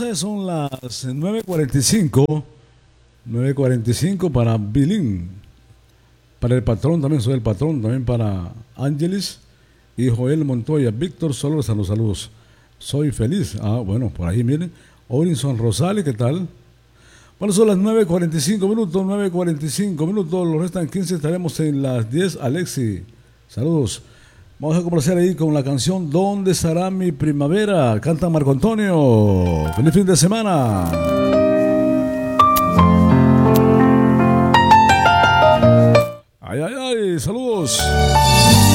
12, son las 9:45. 9:45 para Bilín. Para el patrón también, soy el patrón. También para Ángeles y Joel Montoya. Víctor Solos, a los saludos. Soy feliz. Bueno, por ahí miren. Orinson Rosales, ¿qué tal? Bueno, son las 9:45 minutos. 9:45 minutos. Los restan 15. Estaremos en las 10. Alexi, saludos. Vamos a complacer ahí con la canción ¿Dónde estará mi primavera? Canta Marco Antonio. Feliz fin de semana. Ay, ay, ay, saludos.